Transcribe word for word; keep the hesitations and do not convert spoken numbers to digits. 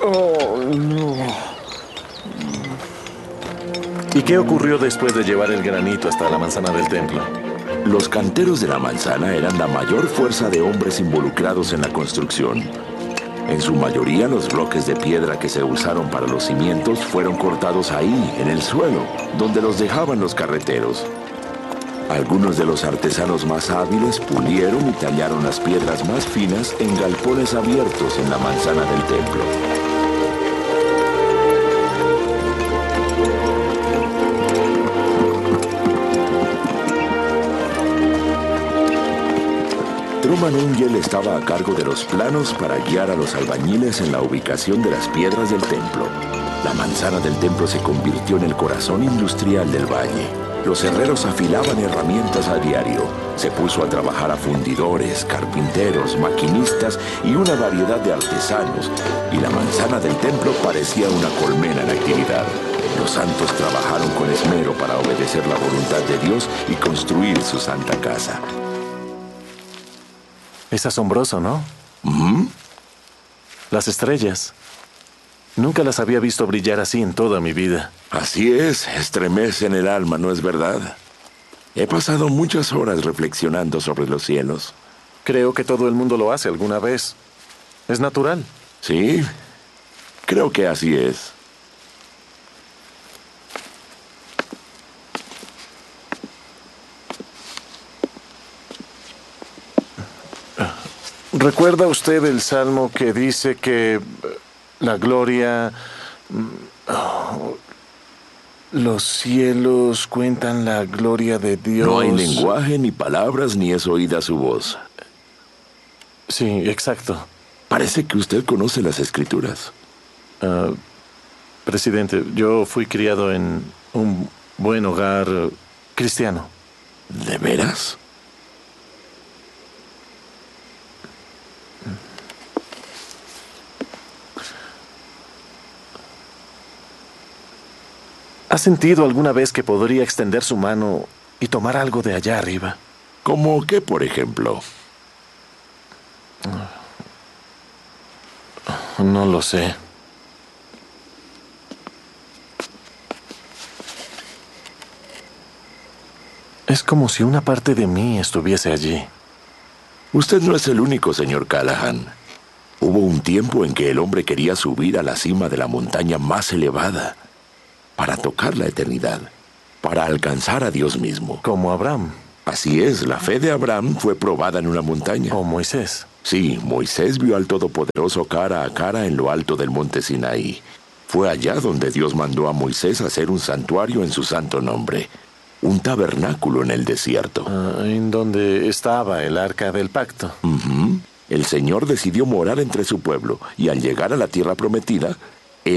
Oh, no. ¿Y qué ocurrió después de llevar el granito hasta la manzana del templo? Los canteros de la manzana eran la mayor fuerza de hombres involucrados en la construcción. En su mayoría, los bloques de piedra que se usaron para los cimientos fueron cortados ahí, en el suelo, donde los dejaban los carreteros. Algunos de los artesanos más hábiles pulieron y tallaron las piedras más finas en galpones abiertos en la manzana del templo. Truman Angel estaba a cargo de los planos para guiar a los albañiles en la ubicación de las piedras del templo. La manzana del templo se convirtió en el corazón industrial del valle. Los herreros afilaban herramientas a diario. Se puso a trabajar a fundidores, carpinteros, maquinistas y una variedad de artesanos. Y la manzana del templo parecía una colmena en actividad. Los santos trabajaron con esmero para obedecer la voluntad de Dios y construir su santa casa. Es asombroso, ¿no? ¿Mm? Las estrellas. Nunca las había visto brillar así en toda mi vida. Así es, estremecen el alma, ¿no es verdad? He pasado muchas horas reflexionando sobre los cielos. Creo que todo el mundo lo hace alguna vez. Es natural. Sí, creo que así es. ¿Recuerda usted el salmo que dice que la gloria... Oh, los cielos cuentan la gloria de Dios? No hay lenguaje, ni palabras, ni es oída su voz. Sí, exacto. Parece que usted conoce las escrituras. Uh, presidente, yo fui criado en un buen hogar cristiano. ¿De veras? ¿Ha sentido alguna vez que podría extender su mano y tomar algo de allá arriba? ¿Cómo qué, por ejemplo? No lo sé. Es como si una parte de mí estuviese allí. Usted no es el único, señor Callahan. Hubo un tiempo en que el hombre quería subir a la cima de la montaña más elevada para tocar la eternidad, para alcanzar a Dios mismo. Como Abraham. Así es, la fe de Abraham fue probada en una montaña. O Moisés. Sí, Moisés vio al Todopoderoso cara a cara en lo alto del monte Sinaí. Fue allá donde Dios mandó a Moisés hacer un santuario en su santo nombre, un tabernáculo en el desierto. Uh, en donde estaba el arca del pacto. Uh-huh. El Señor decidió morar entre su pueblo, y al llegar a la tierra prometida,